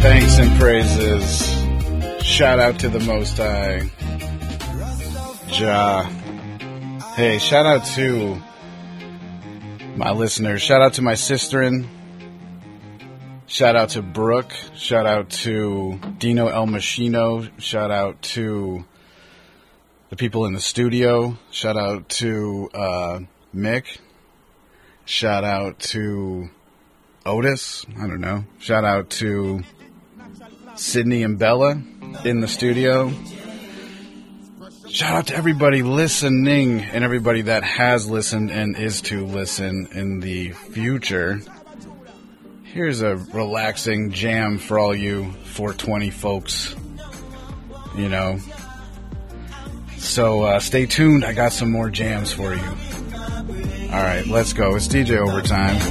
Thanks and praises. Shout out to the Most High. Jah. Hey, shout out to my listeners. Shout out to my sisterin. Shout out to Brooke. Shout out to Dino El Machino. Shout out to the people in the studio. Shout out to Mick. Shout out to Otis. I don't know. Shout out to Sydney and Bella in the studio. Shout out to everybody listening and everybody that has listened and is to listen in the future. Here's a relaxing jam for all you 420 folks, you know. So stay tuned. I got some more jams for you. All right, let's go. It's DJ Overtime.